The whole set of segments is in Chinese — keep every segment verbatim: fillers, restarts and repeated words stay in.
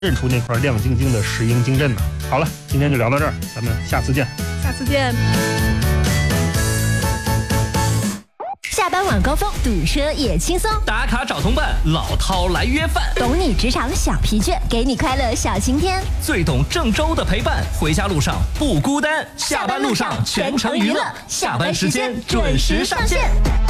认出那块亮晶晶的石英晶阵呢。好了，今天就聊到这儿，咱们下次见。 下次见。 下班晚高峰，堵车也轻松。 打卡找同伴，老饕来约饭。 懂你职场小疲倦，给你快乐小晴天。 最懂郑州的陪伴，回家路上不孤单。下班路上全程娱乐，下班时间准时上线。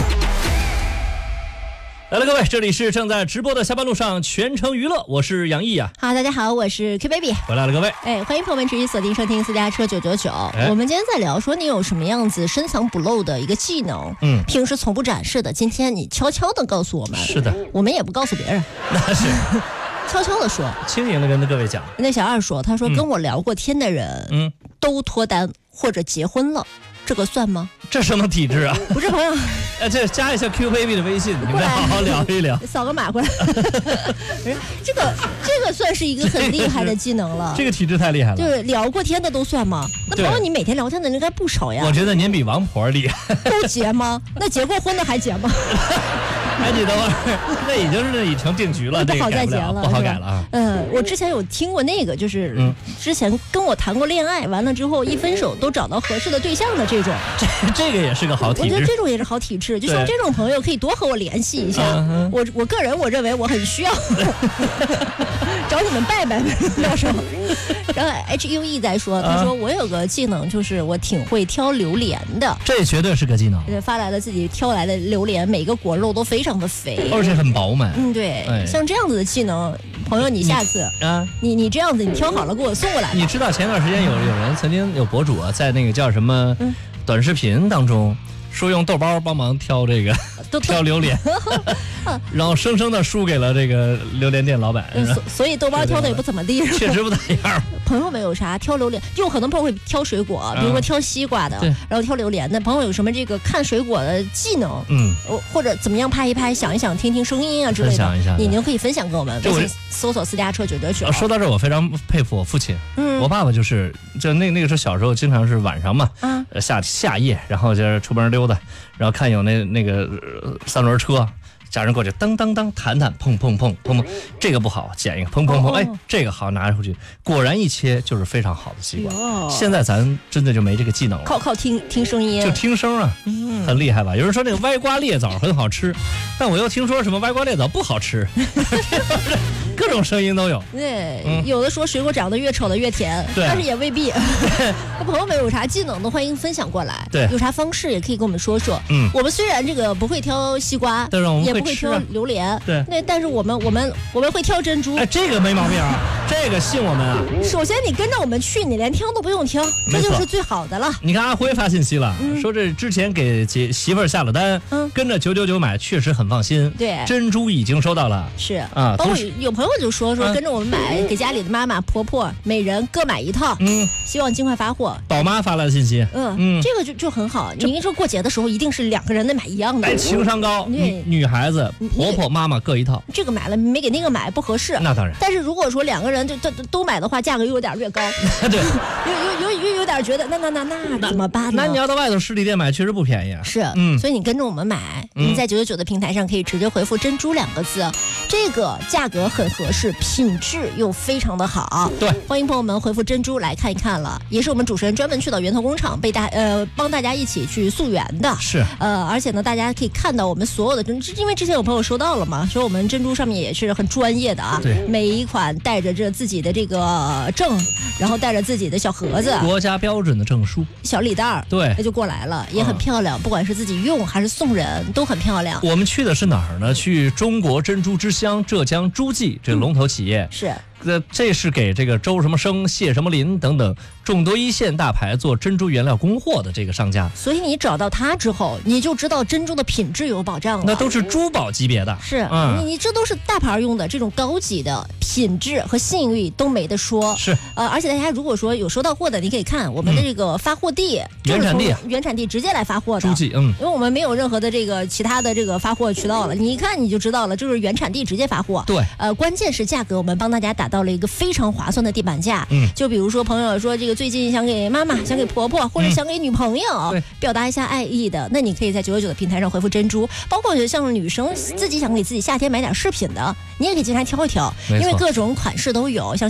来了，各位，这里是正在直播的下班路上全程娱乐，我是杨毅啊。 好，大家好，我是 Q Baby。 回来了，各位。 哎，欢迎朋友们持续锁定收听私家车九九九。我们今天在聊说你有什么样子深藏不露的一个技能，嗯，平时从不展示的，今天你悄悄的告诉我们。 是的， 我们也不告诉别人。 那是。 悄悄的说， 轻盈的跟各位讲。 那小二说，他说跟我聊过天的人，嗯，都脱单或者结婚了。这个算吗？ 这什么体质啊？ 不是朋友， 呃，这加一下 Q Baby 的微信，你们再好好聊一聊。 扫个码过来。这个这个算是一个很厉害的技能了。 这个体质太厉害了。 就是聊过天的都算吗？那朋友，你每天聊天的人应该不少呀。 我觉得您比王婆厉害。 都结吗？那结过婚的还结吗？ 哎，你等会儿，那已经是已成定局了， 不好再结了， 不好改了啊。 嗯，我之前有听过那个，就是之前跟我谈过恋爱，完了之后一分手都找到合适的对象的这种， 这这个也是个好体质。 我觉得这种也是好体质，就像这种朋友可以多和我联系一下。我我个人我认为我很需要找你们拜拜，到时候。然后 H U E 在说，他说我有个技能，就是我挺会挑榴莲的。 这绝对是个技能。 发来了自己挑来的榴莲，每个果肉都非常的肥， 而且很饱满。 嗯，对，哎、像这样子的技能，朋友，你下次你啊，你你这样子，你挑好了给我送过来。 你知道前段时间有有人曾经有博主啊，在那个叫什么短视频当中。说用豆包帮忙挑这个挑榴莲，然后生生的输给了这个榴莲店老板。 所所以豆包挑的也不怎么地， 确实不咋样。 朋友们有啥挑榴莲？就可能朋友会挑水果，比如说挑西瓜的，嗯、然后挑榴莲的。朋友有什么这个看水果的技能？嗯，或者怎么样拍一拍、想一想、听听声音啊之类的， 想一下， 你就可以分享给我们。微信搜索私家车九九九。 说到这，我非常佩服我父亲。嗯，我爸爸就是就那那个时候小时候经常是晚上嘛，啊，下下夜，然后就是出门溜达。然后看有那那个、呃、三轮车，家人过去当当当弹弹碰碰碰碰碰，这个不好捡一个碰碰碰，哎，这个好拿出去，果然一切就是非常好的西瓜。现在咱真的就没这个技能了， 靠靠听听声音， 就听声啊，嗯、很厉害吧？有人说那个歪瓜裂枣很好吃，但我又听说什么歪瓜裂枣不好吃。各种声音都有， 对，嗯、有的说水果长得越丑的越甜，但是也未必。那朋友们有啥技能的，欢迎分享过来。 对， 有啥方式也可以跟我们说说。嗯，我们虽然这个不会挑西瓜， 但是我们也不会挑榴莲， 对， 那但是我们我们我们会挑珍珠。 哎，这个没毛病啊，这个信我们啊。 首先你跟着我们去，你连挑都不用挑，这就是最好的了。 你看阿辉发信息了，嗯、说这之前给媳媳妇儿下了单，嗯，跟着九九九买，确实很放心。 对，珍珠已经收到了。 是啊，包括有朋友就说说跟着我们买，给家里的妈妈、婆婆每人各买一套，嗯，希望尽快发货。 宝妈发来的信息， 嗯嗯，这个就就很好。你跟说过节的时候一定是两个人得买一样的， 哎，情商高，女女孩子、婆婆、妈妈各一套。 这个买了没给那个买不合适， 那当然。 但是如果说两个人就都都买的话，价格又有点略高， 对， 有有有有有点觉得那那那那怎么办呢？ 那你要到外头实体店买，确实不便宜啊。 是，嗯，所以你跟着我们买，你在九九九的平台上可以直接回复“珍珠”两个字，这个价格很合适，品质又非常的好。 对， 欢迎朋友们回复珍珠来看一看了，也是我们主持人专门去到源头工厂被大呃帮大家一起去溯源的。 是， 呃，而且呢，大家可以看到我们所有的珍珠，因为之前有朋友收到了嘛，说我们珍珠上面也是很专业的啊。 对， 每一款带着这自己的这个证，然后带着自己的小盒子， 国家标准的证书， 小礼袋， 对， 那就过来了，也很漂亮，嗯、不管是自己用还是送人都很漂亮。 我们去的是哪儿呢？去中国珍珠之乡浙江诸暨这龙头企业。 嗯、是。 这这是给这个周什么生、谢什么林等等众多一线大牌做珍珠原料供货的这个商家， 所以你找到他之后，你就知道珍珠的品质有保障了。 那都是珠宝级别的， 是，嗯，你你这都是大牌用的，这种高级的品质和信誉都没得说。 是， 呃，而且大家如果说有收到货的，你可以看我们的这个发货地，嗯、 原产地， 原产地直接来发货的。 诸暨，嗯， 因为我们没有任何的这个其他的这个发货渠道了，你一看你就知道了，就是原产地直接发货。 对， 呃，关键是价格，我们帮大家打到了一个非常划算的地板价。 嗯， 就比如说朋友说这个最近想给妈妈、想给婆婆或者想给女朋友、 嗯、 表达一下爱意的，那你可以在九九九的平台上回复珍珠。包括像女生自己想给自己夏天买点饰品的，你也可以经常挑一挑，因为各种款式都有，像